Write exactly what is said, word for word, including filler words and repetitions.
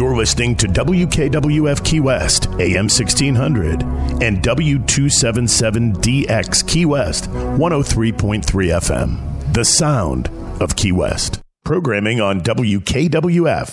You're listening to W K W F Key West, A M sixteen hundred, and W two seventy-seven D X Key West, one oh three point three F M. The sound of Key West. Programming on W K W F